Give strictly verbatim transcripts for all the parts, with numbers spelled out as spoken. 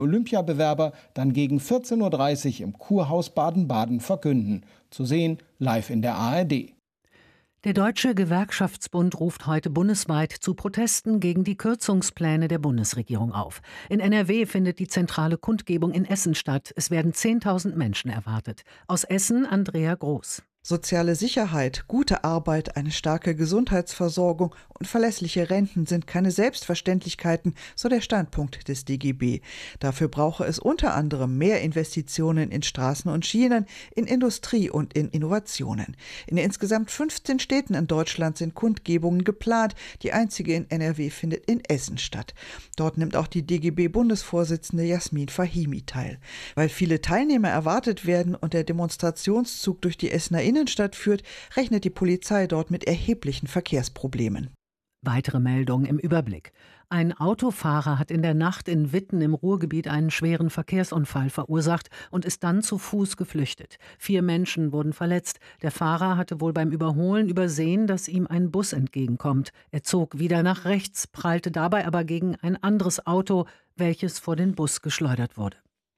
Olympiabewerber dann gegen vierzehn Uhr dreißig im Kurhaus Baden-Baden verkünden. Zu sehen live in der A R D. Der Deutsche Gewerkschaftsbund ruft heute bundesweit zu Protesten gegen die Kürzungspläne der Bundesregierung auf. In N R W findet die zentrale Kundgebung in Essen statt. Es werden zehntausend Menschen erwartet. Aus Essen Andrea Groß. Soziale Sicherheit, gute Arbeit, eine starke Gesundheitsversorgung und verlässliche Renten sind keine Selbstverständlichkeiten, so der Standpunkt des D G B. Dafür brauche es unter anderem mehr Investitionen in Straßen und Schienen, in Industrie und in Innovationen. In insgesamt fünfzehn Städten in Deutschland sind Kundgebungen geplant. Die einzige in N R W findet in Essen statt. Dort nimmt auch die D G B-Bundesvorsitzende Jasmin Fahimi teil. Weil viele Teilnehmer erwartet werden und der Demonstrationszug durch die Essener Innenstadt führt, rechnet die Polizei dort mit erheblichen Verkehrsproblemen. Weitere Meldungen im Überblick. Ein Autofahrer hat in der Nacht in Witten im Ruhrgebiet einen schweren Verkehrsunfall verursacht und ist dann zu Fuß geflüchtet. Vier Menschen wurden verletzt. Der Fahrer hatte wohl beim Überholen übersehen, dass ihm ein Bus entgegenkommt. Er zog wieder nach rechts, prallte dabei aber gegen ein anderes Auto, welches vor den Bus geschleudert wurde.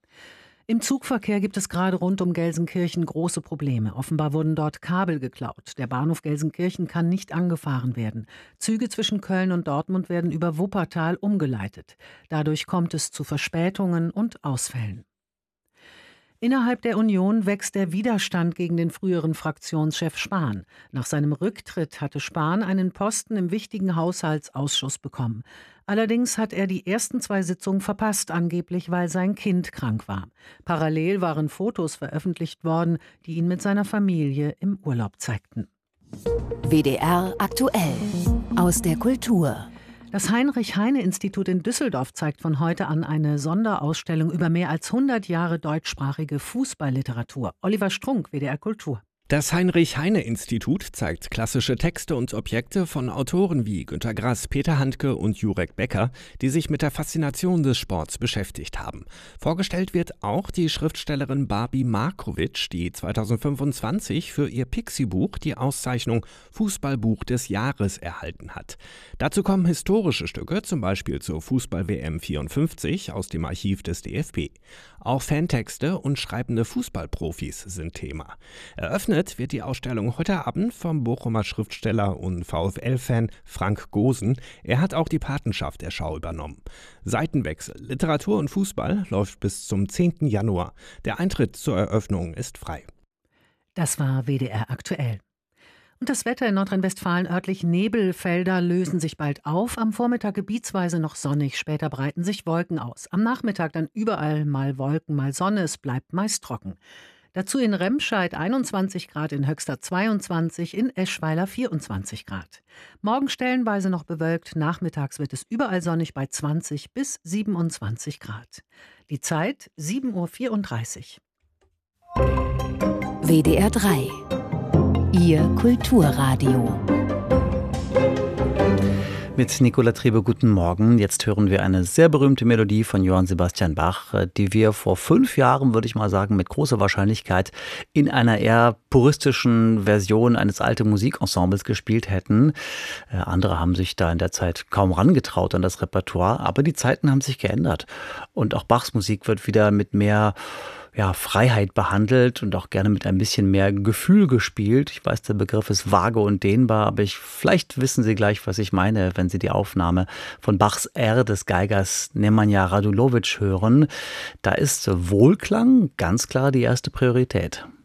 Im Zugverkehr gibt es gerade rund um Gelsenkirchen große Probleme. Offenbar wurden dort Kabel geklaut. Der Bahnhof Gelsenkirchen kann nicht angefahren werden. Züge zwischen Köln und Dortmund werden über Wuppertal umgeleitet. Dadurch kommt es zu Verspätungen und Ausfällen. Innerhalb der Union wächst der Widerstand gegen den früheren Fraktionschef Spahn. Nach seinem Rücktritt hatte Spahn einen Posten im wichtigen Haushaltsausschuss bekommen. Allerdings hat er die ersten zwei Sitzungen verpasst, angeblich weil sein Kind krank war. Parallel waren Fotos veröffentlicht worden, die ihn mit seiner Familie im Urlaub zeigten. W D R aktuell aus der Kultur. Das Heinrich-Heine-Institut in Düsseldorf zeigt von heute an eine Sonderausstellung über mehr als hundert Jahre deutschsprachige Fußballliteratur. Oliver Strunk, W D R Kultur. Das Heinrich-Heine-Institut zeigt klassische Texte und Objekte von Autoren wie Günter Grass, Peter Handke und Jurek Becker, die sich mit der Faszination des Sports beschäftigt haben. Vorgestellt wird auch die Schriftstellerin Barbie Markovic, die zweitausendfünfundzwanzig für ihr Pixie-Buch die Auszeichnung Fußballbuch des Jahres erhalten hat. Dazu kommen historische Stücke, zum Beispiel zur Fußball-W M vierundfünfzig aus dem Archiv des D F B. Auch Fantexte und schreibende Fußballprofis sind Thema. Eröffnet wird die Ausstellung heute Abend vom Bochumer Schriftsteller und VfL-Fan Frank Gosen. Er hat auch die Patenschaft der Schau übernommen. Seitenwechsel, Literatur und Fußball läuft bis zum zehnten Januar. Der Eintritt zur Eröffnung ist frei. Das war W D R aktuell. Und das Wetter in Nordrhein-Westfalen: örtlich Nebelfelder lösen sich bald auf. Am Vormittag gebietsweise noch sonnig, später breiten sich Wolken aus. Am Nachmittag dann überall mal Wolken, mal Sonne. Es bleibt meist trocken. Dazu in Remscheid einundzwanzig Grad, in Höxter zweiundzwanzig, in Eschweiler vierundzwanzig Grad. Morgen stellenweise noch bewölkt, nachmittags wird es überall sonnig bei zwanzig bis siebenundzwanzig Grad. Die Zeit sieben Uhr vierunddreißig. W D R drei. Ihr Kulturradio. Mit Nicola Trebe, guten Morgen. Jetzt hören wir eine sehr berühmte Melodie von Johann Sebastian Bach, die wir vor fünf Jahren, würde ich mal sagen, mit großer Wahrscheinlichkeit in einer eher puristischen Version eines alten Musikensembles gespielt hätten. Andere haben sich da in der Zeit kaum rangetraut an das Repertoire, aber die Zeiten haben sich geändert. Und auch Bachs Musik wird wieder mit mehr ja, Freiheit behandelt und auch gerne mit ein bisschen mehr Gefühl gespielt. Ich weiß, der Begriff ist vage und dehnbar, aber ich, vielleicht wissen Sie gleich, was ich meine, wenn Sie die Aufnahme von Bachs R des Geigers Nemanja Radulovic hören. Da ist Wohlklang ganz klar die erste Priorität.